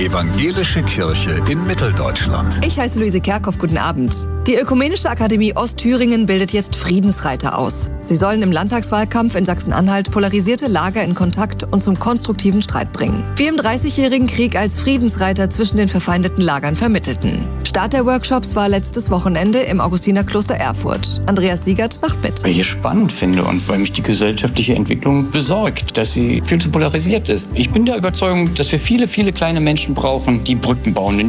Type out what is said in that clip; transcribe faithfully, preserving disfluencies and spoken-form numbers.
Evangelische Kirche in Mitteldeutschland. Ich heiße Luise Kerkhoff, guten Abend. Die Ökumenische Akademie Ostthüringen bildet jetzt Friedensreiter aus. Sie sollen im Landtagswahlkampf in Sachsen-Anhalt polarisierte Lager in Kontakt und zum konstruktiven Streit bringen. Wie im Dreißigjährigen Krieg als Friedensreiter zwischen den verfeindeten Lagern vermittelten. Start der Workshops war letztes Wochenende im Augustinerkloster Erfurt. Andreas Siegert macht mit. Weil ich es spannend finde und weil mich die gesellschaftliche Entwicklung besorgt, dass sie viel zu polarisiert ist. Ich bin der Überzeugung, dass wir viele, viele kleine Menschen brauchen, die Brücken bauen.